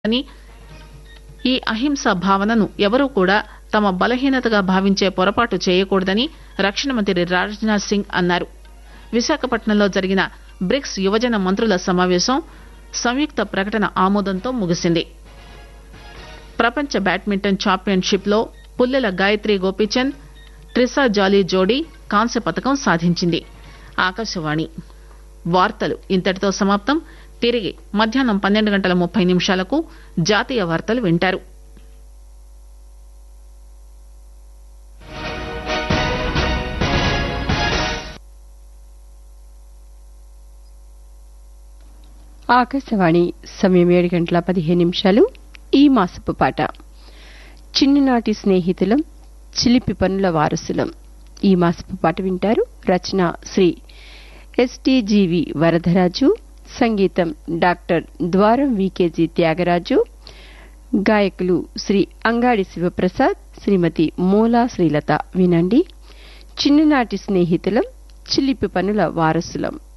అని ఈ అహింసా భావనను ఎవరూ కూడా తమ బలహీనతగా భావించే పొరపాటు చేయకూడదని రక్షణ మంత్రి రాజ్నాథ్ సింగ్ అన్నారు. విశాఖపట్నంలో జరిగిన బ్రిక్స్ యువజన మంత్రుల సమావేశం సంయుక్త ప్రకటన ఆమోదంతో ముగిసింది. ప్రపంచ బ్యాడ్మింటన్ ఛాంపియన్షిప్ లో పుల్లెల గాయత్రి గోపీచంద్ ట్రిసా జాలీ జోడీ కాంస్య పతకం సాధించింది. ఆకాశవాణి వార్తలు ఇంతటితో సమాప్తం. తిరిగి మధ్యాహ్నం 12:30 జాతీయ వార్తలు వింటారు. ఆకాశవాణి సమయం 7:15. ఈ మాసపు పాట చిన్ననాటి స్నేహితులం చిలిపి పనుల వారసులం. ఈ మాసపు పాట వింటారు. రచన శ్రీ ఎస్టీజీవి వరదరాజు, సంగీతం డాక్టర్ ద్వారం వికేజీ త్యాగరాజు, గాయకులు శ్రీ అంగాడి శివప్రసాద్, శ్రీమతి మూలా శ్రీలత. వినండి. చిన్ననాటి స్నేహితులం చిలిపి పనుల వారసులం.